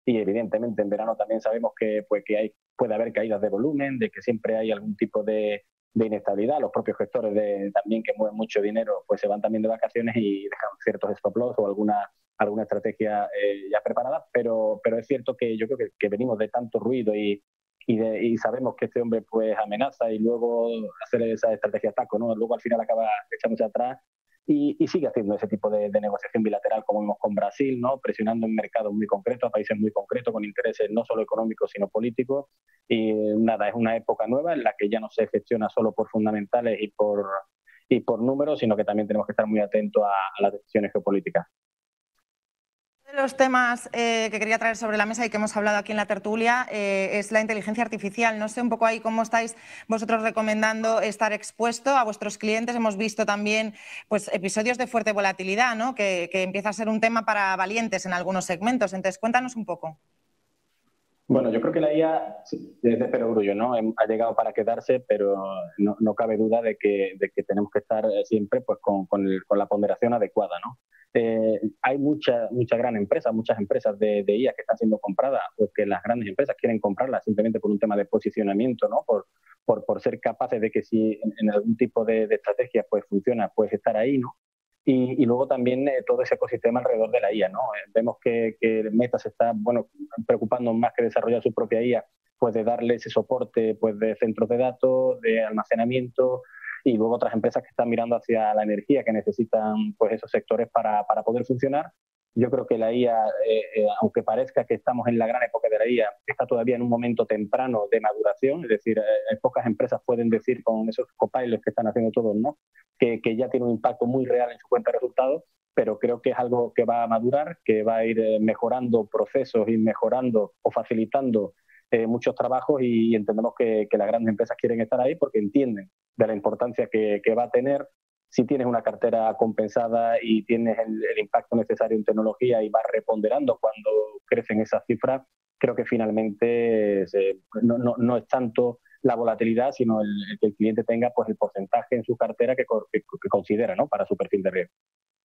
y evidentemente en verano también sabemos que, pues, puede haber caídas de volumen, de que siempre hay algún tipo de inestabilidad. Los propios gestores también que mueven mucho dinero pues se van también de vacaciones y dejan ciertos stop loss o alguna estrategia ya preparada, pero es cierto que yo creo que venimos de tanto ruido y sabemos que este hombre pues amenaza y luego hacer esa estrategia taco, ¿no? Luego al final acaba echándose atrás y sigue haciendo ese tipo de negociación bilateral como vimos con Brasil, ¿no? Presionando en mercados muy concretos, a países muy concretos, con intereses no solo económicos sino políticos. Y nada, es una época nueva en la que ya no se gestiona solo por fundamentales y por números, sino que también tenemos que estar muy atentos a las decisiones geopolíticas. Uno de los temas que quería traer sobre la mesa y que hemos hablado aquí en la tertulia es la inteligencia artificial. No sé un poco ahí cómo estáis vosotros recomendando estar expuesto a vuestros clientes. Hemos visto también pues, episodios de fuerte volatilidad, ¿no? que empieza a ser un tema para valientes en algunos segmentos. Entonces, cuéntanos un poco. Bueno, yo creo que la IA sí, es de perogrullo, ¿no? Ha llegado para quedarse, pero no cabe duda de que tenemos que estar siempre pues, con la ponderación adecuada, ¿no? Hay mucha gran empresa, muchas empresas de IA que están siendo compradas, o que las grandes empresas quieren comprarlas simplemente por un tema de posicionamiento, ¿no? Por ser capaces de que si en algún tipo de estrategia pues funciona, pues estar ahí, ¿no? Y luego también todo ese ecosistema alrededor de la IA, ¿no? Vemos que Meta se está, bueno, preocupando más que desarrollar su propia IA, pues de darle ese soporte pues de centros de datos, de almacenamiento, y luego otras empresas que están mirando hacia la energía, que necesitan pues esos sectores para poder funcionar. Yo creo que la IA, aunque parezca que estamos en la gran época de la IA, está todavía en un momento temprano de maduración, es decir, pocas empresas pueden decir con esos copilots que están haciendo todos, ¿no? que ya tiene un impacto muy real en su cuenta de resultados, pero creo que es algo que va a madurar, que va a ir mejorando procesos y mejorando o facilitando muchos trabajos y entendemos que las grandes empresas quieren estar ahí porque entienden de la importancia que va a tener si tienes una cartera compensada y tienes el impacto necesario en tecnología y vas reponderando cuando crecen esas cifras, creo que finalmente no es tanto la volatilidad, sino el que el cliente tenga pues el porcentaje en su cartera que considera, ¿no? Para su perfil de riesgo.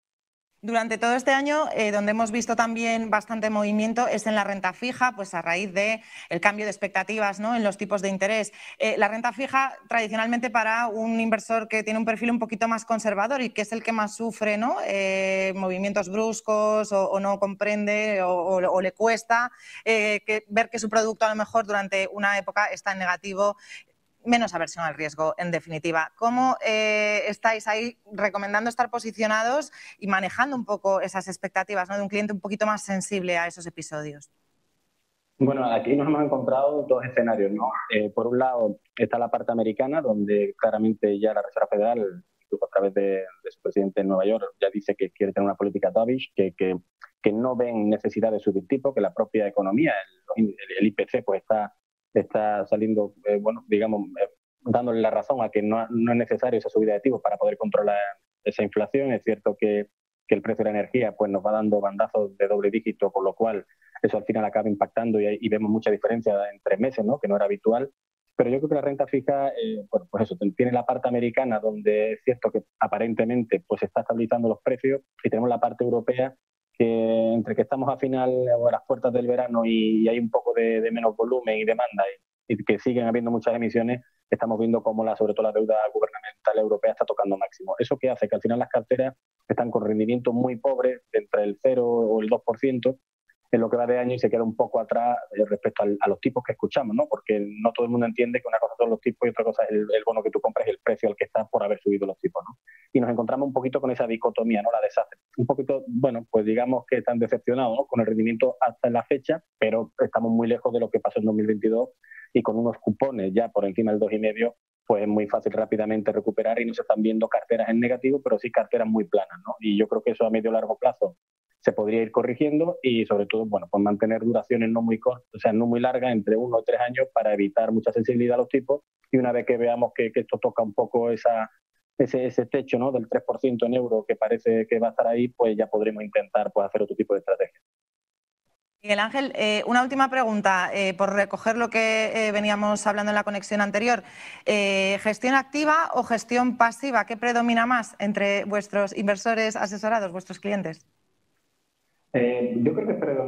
Durante todo este año, donde hemos visto también bastante movimiento es en la renta fija, pues a raíz del cambio de expectativas, ¿no? En los tipos de interés. La renta fija, tradicionalmente para un inversor que tiene un perfil un poquito más conservador y que es el que más sufre, ¿no? Movimientos bruscos o no comprende o le cuesta ver que su producto a lo mejor durante una época está en negativo. Menos aversión al riesgo, en definitiva. ¿Cómo estáis ahí recomendando estar posicionados y manejando un poco esas expectativas, ¿no? De un cliente un poquito más sensible a esos episodios? Bueno, aquí nos hemos encontrado dos escenarios, ¿no? Por un lado está la parte americana, donde claramente ya la Reserva Federal, incluso a través de su presidente en Nueva York, ya dice que quiere tener una política dovish, que no ven necesidad de subir tipo, que la propia economía, el IPC, pues está saliendo, bueno, digamos, dándole la razón a que no es necesario esa subida de tipos para poder controlar esa inflación. Es cierto que el precio de la energía pues nos va dando bandazos de doble dígito, por lo cual eso al final acaba impactando y vemos mucha diferencia entre meses, ¿no? Que no era habitual. Pero yo creo que la renta fija, bueno, pues eso, tiene la parte americana donde es cierto que aparentemente pues se está estabilizando los precios y tenemos la parte europea que entre que estamos a final o a las puertas del verano y hay un poco de menos volumen y demanda y que siguen habiendo muchas emisiones, estamos viendo cómo sobre todo la deuda gubernamental europea está tocando máximo. Eso que hace que al final las carteras están con rendimientos muy pobres, entre el 0 o el 2%, en lo que va de año y se queda un poco atrás respecto a los tipos que escuchamos, ¿no? Porque no todo el mundo entiende que una cosa son los tipos y otra cosa es el bono que tú compras y el precio al que está por haber subido los tipos, ¿no? Y nos encontramos un poquito con esa dicotomía, ¿no? La deshace. Un poquito, bueno, pues digamos que están decepcionados, ¿no? Con el rendimiento hasta la fecha, pero estamos muy lejos de lo que pasó en 2022 y con unos cupones ya por encima del 2,5, pues es muy fácil rápidamente recuperar y no se están viendo carteras en negativo, pero sí carteras muy planas, ¿no? Y yo creo que eso a medio largo plazo se podría ir corrigiendo y sobre todo, bueno, pues mantener duraciones no muy cortas, o sea, no muy largas, entre 1 o 3 años para evitar mucha sensibilidad a los tipos y una vez que veamos que esto toca un poco ese techo, ¿no? Del 3% en euro que parece que va a estar ahí, pues ya podremos intentar pues, hacer otro tipo de estrategia. Miguel Ángel, una última pregunta, por recoger lo que veníamos hablando en la conexión anterior. ¿Gestión activa o gestión pasiva? ¿Qué predomina más entre vuestros inversores asesorados, vuestros clientes? Yo creo que